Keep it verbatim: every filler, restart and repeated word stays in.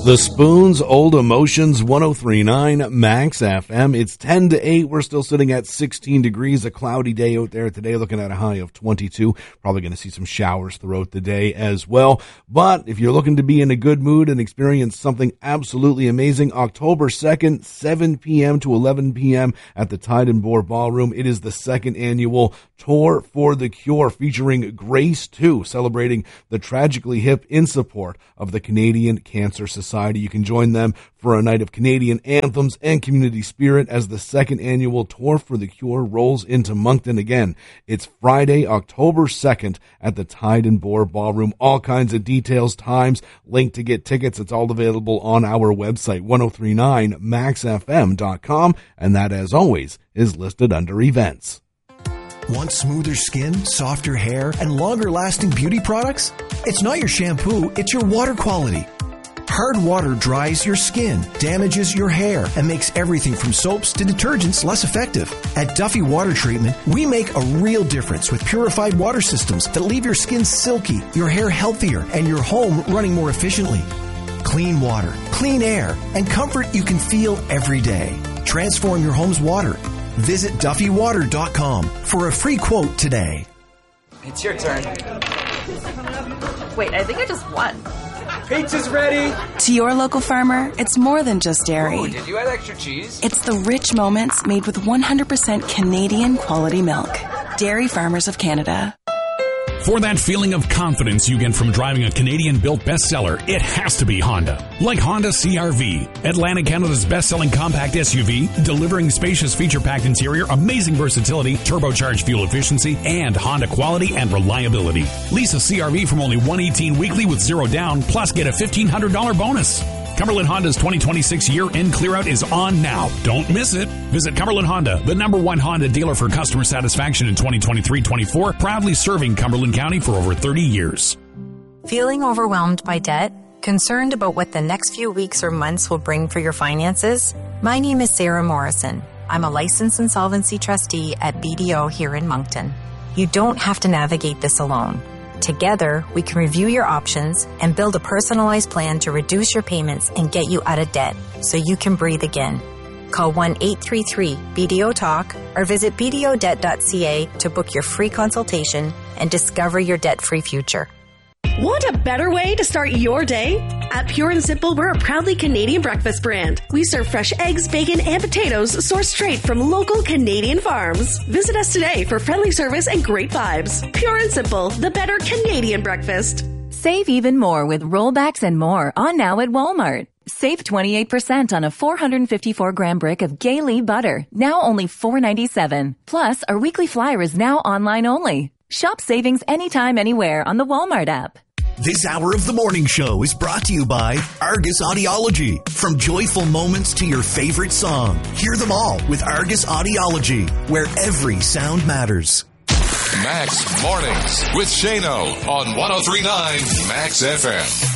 The Spoons, Old Emotions, one oh three point nine Max F M. It's ten to eight. We're still sitting at sixteen degrees. A cloudy day out there today, looking at a high of twenty-two. Probably going to see some showers throughout the day as well. But if you're looking to be in a good mood and experience something absolutely amazing, October second, seven p.m. to eleven p.m. at the Tide and Boar Ballroom. It is the second annual Tour for the Cure, featuring Grace two, celebrating the Tragically Hip in support of the Canadian Cancer Society. You can join them for a night of Canadian anthems and community spirit as the second annual Tour for the Cure rolls into Moncton again. It's Friday, October second at the Tide and Boar Ballroom. All kinds of details, times, link to get tickets. It's all available on our website, ten thirty-nine max f m dot com, and that, as always, is listed under events. Want smoother skin, softer hair, and longer-lasting beauty products? It's not your shampoo, it's your water quality. Hard water dries your skin, damages your hair, and makes everything from soaps to detergents less effective. At Duffy Water Treatment, we make a real difference with purified water systems that leave your skin silky, your hair healthier, and your home running more efficiently. Clean water, clean air, and comfort you can feel every day. Transform your home's water. Visit duffy water dot com for a free quote today. It's your turn. Wait, I think I just won. Pizza's ready. To your local farmer, it's more than just dairy. Ooh, did you add extra cheese? It's the rich moments made with one hundred percent Canadian quality milk. Dairy Farmers of Canada. For that feeling of confidence you get from driving a Canadian-built bestseller, it has to be Honda. Like Honda C R V, Atlantic Canada's best-selling compact S U V, delivering spacious feature-packed interior, amazing versatility, turbocharged fuel efficiency, and Honda quality and reliability. Lease a C R V from only one hundred eighteen dollars weekly with zero down, plus get a fifteen hundred dollars bonus. Cumberland Honda's twenty twenty-six year-end clear-out is on now. Don't miss it. Visit Cumberland Honda, the number one Honda dealer for customer satisfaction in twenty twenty-three twenty-four, proudly serving Cumberland County for over thirty years. Feeling overwhelmed by debt? Concerned about what the next few weeks or months will bring for your finances? My name is Sarah Morrison. I'm a licensed insolvency trustee at B D O here in Moncton. You don't have to navigate this alone. Together, we can review your options and build a personalized plan to reduce your payments and get you out of debt so you can breathe again. Call one eight three three B D O talk or visit b d o debt dot c a to book your free consultation and discover your debt-free future. Want a better way to start your day? At Pure and Simple, we're a proudly Canadian breakfast brand. We serve fresh eggs, bacon, and potatoes sourced straight from local Canadian farms. Visit us today for friendly service and great vibes. Pure and Simple, the better Canadian breakfast. Save even more with rollbacks and more on now at Walmart. Save twenty-eight percent on a four hundred fifty-four gram brick of Gaylee butter, now only four ninety-seven. Plus, our weekly flyer is now online only. Shop savings anytime, anywhere on the Walmart app. This hour of the morning show is brought to you by Argus Audiology. From joyful moments to your favorite song, hear them all with Argus Audiology, where every sound matters. Max Mornings with Shano on ten thirty-nine Max F M.